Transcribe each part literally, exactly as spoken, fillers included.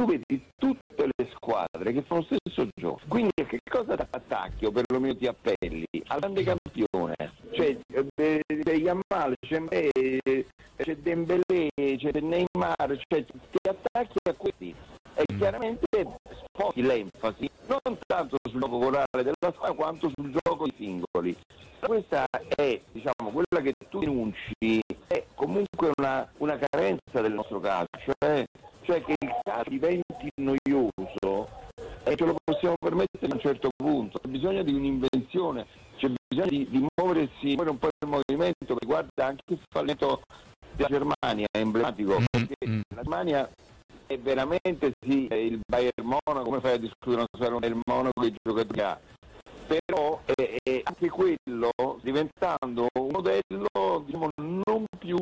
tu vedi tutte le squadre che fanno lo stesso gioco, quindi a che cosa ti attacchi o perlomeno ti appelli? Al grande campione, cioè eh, c'è Yamal, c'è me, c'è Dembélé, c'è Neymar, cioè ti attacchi a questi e chiaramente sposti l'enfasi non tanto sul gioco corale della squadra quanto sul gioco dei singoli. Questa è, diciamo, quella che tu denunci è comunque una, una carenza del nostro calcio, eh? Cioè che il calcio diventi noioso e ce lo possiamo permettere a un certo punto, c'è bisogno di un'invenzione, c'è bisogno di, di muoversi, muovere un po' il movimento che riguarda anche il fallimento della Germania, è emblematico, perché mm-hmm. la Germania è veramente sì, il Bayern Monaco, come fai a discutere una squadra del Monaco che i giocatori ha? Però è, è anche quello diventando un modello, diciamo, non più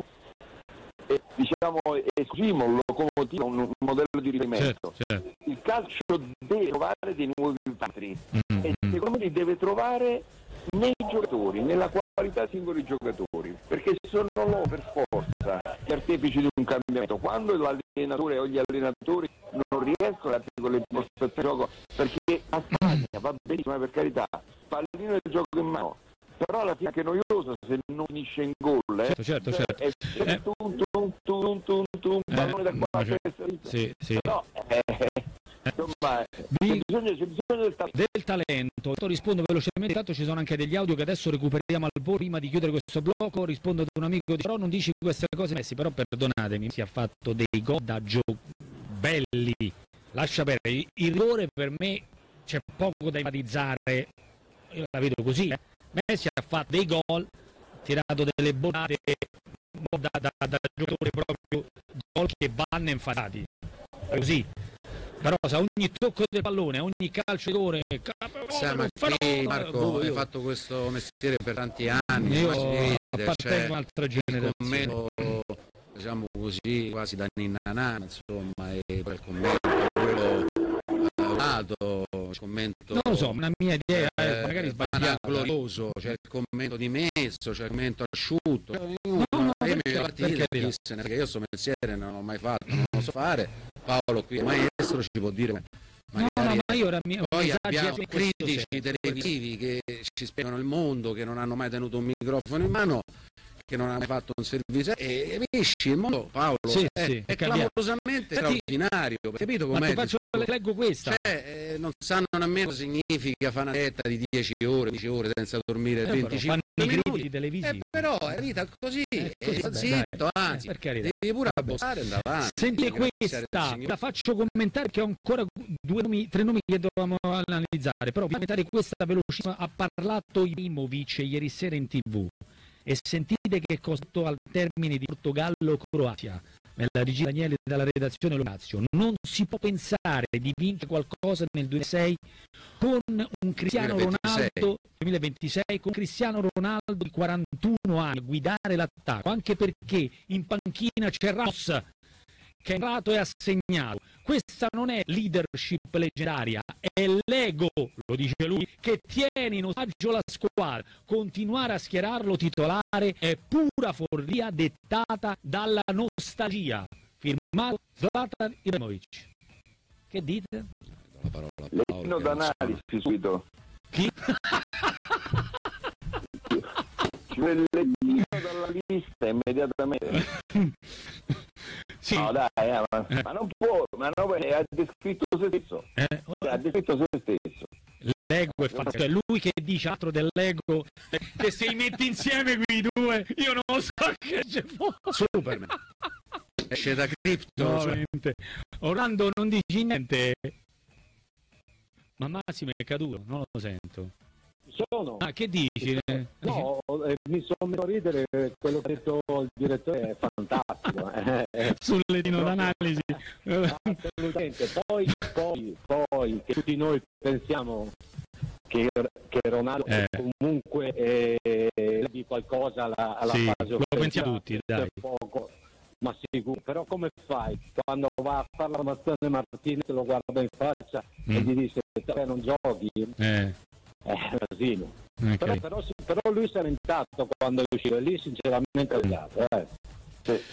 eh, diciamo esclusivo, un locomotivo, un, un modello di riferimento. Certo, certo. Il calcio deve trovare dei nuovi patri mm-hmm. e secondo me li deve trovare nei giocatori, nella qualità dei singoli giocatori, perché sono loro per forza gli artefici di un cambiamento. Quando l'allenatore o gli allenatori non riescono a con le impostazioni di gioco, perché a Spagna va benissimo, per carità, pallino del gioco in mano, però alla fine è anche noioso se non finisce in gol, eh. certo, certo, certo. È eh. tum tum tum tum tum pallone da qua a destra, sì, sì. però eh, insomma Di... c'è, bisogno, c'è bisogno del talento. Del talento. Io rispondo velocemente, tanto ci sono anche degli audio che adesso recuperiamo al volo. Prima di chiudere questo blocco rispondo ad un amico, però non dici queste cose Messi, però perdonatemi, si ha fatto dei gol da gioco belli, lascia perdere, il rigore per me c'è poco da enfatizzare, io la vedo così, eh. Messi ha fatto dei gol, tirato delle bottate da, da, da giocatore proprio, gol che vanno enfatizzati, così. Però se ogni tocco del pallone, ogni calcio di rigore, sai, ma qui, Marco, boh, hai fatto questo mestiere per tanti anni, io vede, appartengo cioè, un'altra generazione, commento, diciamo così, quasi da ninna nana, insomma, e poi il commento quello lato, il commento non lo so, una mia idea eh, è magari sbagliata, glorioso, c'è il commento di Messo, c'è il commento asciutto, no, no, io perché, mi partire, perché io questo mestiere non l'ho mai fatto, non lo so fare. Paolo qui, maestro, ci può dire. No, no, ma io ora mi, poi abbiamo critici televisivi che ci spiegano il mondo, che non hanno mai tenuto un microfono in mano, che non hanno mai fatto un servizio, e capisci, il mondo, Paolo, sì, è, sì, è clamorosamente straordinario, capito com'è? Ma ti faccio, leggo questa. Cioè, eh, non sanno nemmeno cosa significa fare una diretta di dieci ore, dieci ore senza dormire, eh, venticinque minuti televisivi. Eh, però è vita così, eh, così eh, zitto, dai, anzi, eh, devi pure abbossare e andare. Senti questa, la faccio commentare perché ho ancora due nomi, tre nomi che dovevamo analizzare, però commentare questa velocissima. Ha parlato Ibrahimovic ieri sera in tv e sentite che cosa ha detto al termine di Portogallo-Croazia. Nella regia Daniele dalla redazione Lazio, non si può pensare di vincere qualcosa nel duemilasei con un Cristiano Ronaldo duemilaventisei con Cristiano Ronaldo di quarantuno anni a guidare l'attacco, anche perché in panchina c'è Ramos che è entrato e ha segnato. Questa non è leadership leggendaria, è l'ego, lo dice lui, che tiene in ostaggio la squadra. Continuare a schierarlo titolare è pura follia dettata dalla nostalgia. Firmato Zlatan Ibrahimovic. Che dite? La parola Leggino d'analisi subito. Chi? Ci vuole il leggino dalla lista immediatamente. Sì. No dai, eh, ma, eh. ma non può, ma no, ha descritto se stesso. Eh? Cioè, ha descritto se stesso. L'ego è fatto, cioè lui che dice altro dell'ego, che se li metti insieme quei due, io non lo so che c'è fuori. Superman. Esce da cripto. No, cioè. Orlando non dici niente. Ma Massimo è caduto, non lo sento. Sono. Ah, che dici? No, eh, mi sono messo a ridere, quello che ha detto il direttore è fantastico. Eh, Sul lettino d'analisi. Assolutamente. Poi, poi, poi, che tutti noi pensiamo che, che Ronaldo eh. comunque eh, di qualcosa alla, alla sì, fase lo pensiamo tutti, dai. Poco, ma sicuro. Però come fai quando va a fare la formazione Martinez, lo guarda in faccia mm. e gli dice te non giochi? Eh. È un casino. Okay. Però, però, però lui si è lamentato quando è uscito e lì sinceramente è andato. Eh. Sì. Sì,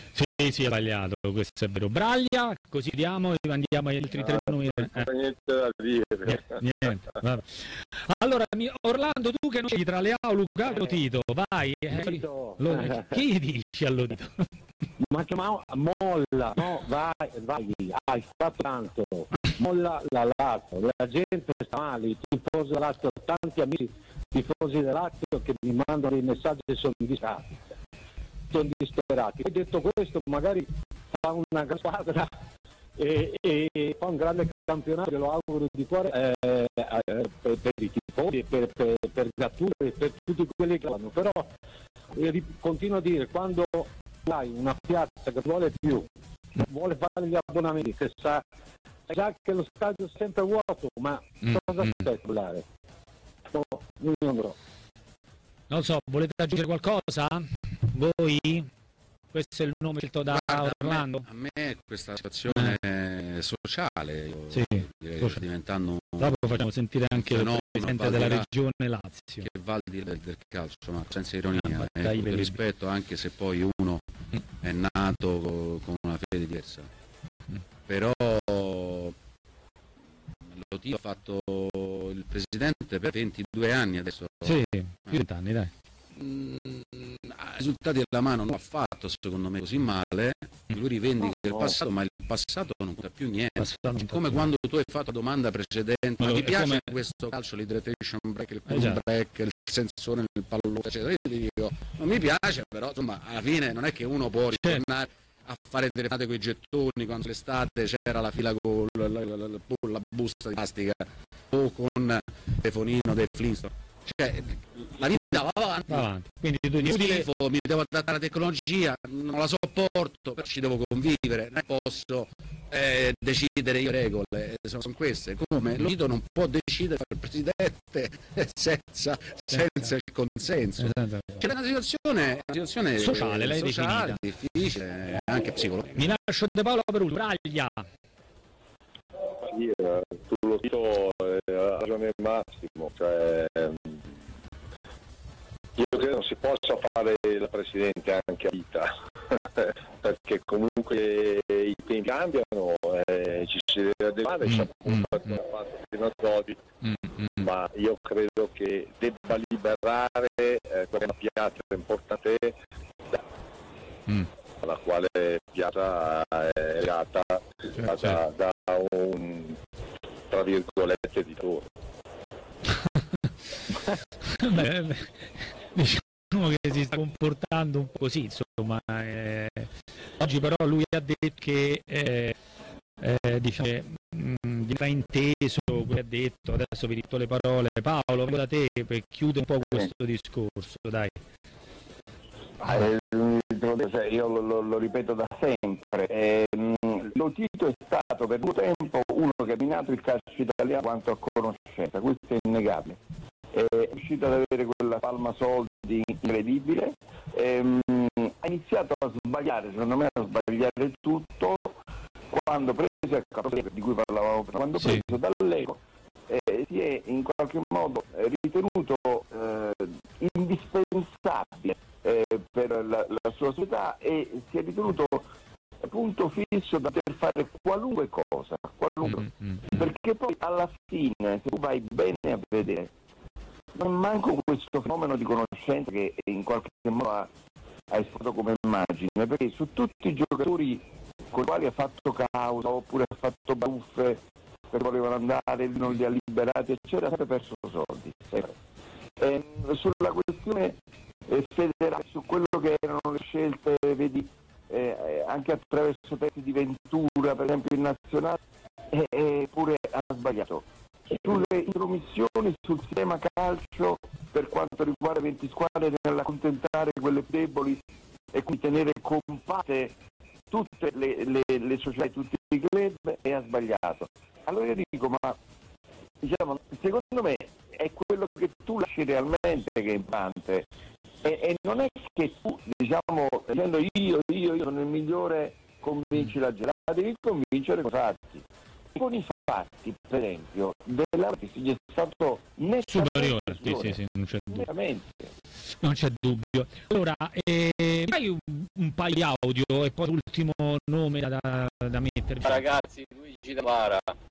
sì, è sbagliato, questo è vero. Braglia, così diamo e andiamo agli altri tre nomi. Non Eh. c'è niente da dire. Niente, niente, vabbè. Allora, mi- Orlando, tu che non sei tra Leao, Luca o Tito, vai. Eh, Tito. lo- chi dici all'Odito? Ma che ma- molla, no, vai, vai, hai fatto tanto, molla la Lazio, la gente sta male, i tifosi della Lazio, tanti amici tifosi della Lazio che mi mandano dei messaggi e sono disperati, sono disperati. Hai detto questo, magari fa una gran squadra e, e fa un grande campionato, lo auguro di cuore eh, eh, per, per i tifosi, per, per, per Gattuso e per tutti quelli che vanno, però eh, continuo a dire, quando hai una piazza che vuole più, vuole fare gli abbonamenti, che sa già che lo stadio è sempre vuoto, ma Mm, cosa mm. aspetta dare? No, io non andrò. Non so, volete aggiungere qualcosa? Voi? Questo è il nome scelto da Guarda, Orlando? A me, a me questa situazione sociale, io Sì, direi che sociale. sta diventando un Dopo facciamo sentire anche il fenomeno, presidente al di della là regione Lazio. che va al di là del calcio, ma senza ironia, Ah, eh, dai, tutto vedi. rispetto, anche se poi uno è nato co- con una fede diversa. Mm. Però Lotito ha fatto il presidente per ventidue anni adesso. Sì, più di vent'anni, dai. Mm, risultati alla mano non ha fatto secondo me così male, lui rivendica il passato, ma il passato non conta più niente. Passato non Come faccio- quando tu hai fatto la domanda precedente, ma No, ti è piace come- questo calcio, l'hydration break, il Eh, già. cool break, il sensore nel pallone, eccetera? Io ti dico, non mi piace, però insomma alla fine non è che uno può ritornare a fare telefonate con i gettoni quando l'estate c'era la fila con la, la- la- la- la busta di plastica o con il telefonino del Flintstone. Cioè, la vita va avanti. Va avanti. Quindi tu Mi dici che schifo, mi devo adattare alla tecnologia, non la sopporto, però ci devo convivere, non posso eh, decidere io le regole, eh, sono, sono queste. Come Lotito non può decidere il presidente senza, senza il consenso. C'è una situazione, una situazione Sociale, l'hai sociale, difficile, anche psicologica. mi lascio De Paolo per ultimo. Braglia. Sì, eh, tu lo dico, eh, ha ragione Massimo, cioè, ehm, io credo non si possa fare la Presidente anche a vita, perché comunque i tempi cambiano, eh, ci si deve adeguare, Mm, sappiamo mm, quello che ha fatto fino ad oggi, Mm, mm. ma io credo che debba liberare eh, quella piazza importante Mm. alla quale piazza è legata da, certo. da un tra virgolette editore. Beh, beh, diciamo che si sta comportando un po' così, insomma. eh, oggi però lui ha detto che eh, eh, diciamo, mh, gli va inteso quello che ha detto, adesso vi dico le parole. Paolo, vengo da te per chiudere un po' questo discorso, dai. Eh, cioè, io lo, lo, lo ripeto da sempre, eh, Lotito è stato per molto tempo uno che ha minato il calcio italiano quanto a conoscenza, questo è innegabile. È riuscito ad avere quella palma soldi incredibile, ehm, ha iniziato a sbagliare, secondo me a sbagliare tutto, quando preso, di cui parlavamo prima, quando Sì. preso dall'Eco eh, si è in qualche modo ritenuto eh, indispensabile eh, per la, la sua società e si è ritenuto punto fisso da poter fare qualunque cosa, qualunque, Mm, mm, perché poi alla fine, se tu vai bene a vedere, non manco questo fenomeno di conoscenza che in qualche modo ha, ha esploso come immagine, perché su tutti i giocatori con i quali ha fatto causa oppure ha fatto buffe perché volevano andare, non li ha liberati, eccetera, ha sempre perso soldi. Sempre. E, sulla questione eh, federale, su quello che erano le scelte, vedi, eh, anche attraverso testi di Ventura, per esempio in nazionale, eh, eh, pure ha sbagliato. Sulle intromissioni sul sistema calcio, per quanto riguarda venti squadre, nell'accontentare quelle deboli e quindi tenere compatte tutte le, le, le società e tutti i club, e ha sbagliato. Allora io dico, ma diciamo, secondo me è quello che tu lasci realmente che è importante, e, e non è che tu, diciamo, dicendo io, io, io sono il migliore, convinci la gente, la devi convincere con i fatti. Con i fatti, per esempio, della che è stato superiore, sì, sì, sì, non c'è dubbio. veramente. non c'è dubbio. Allora, eh, dai un, un paio di audio e poi l'ultimo nome da, da, da mettere. Ragazzi, Luigi Davara,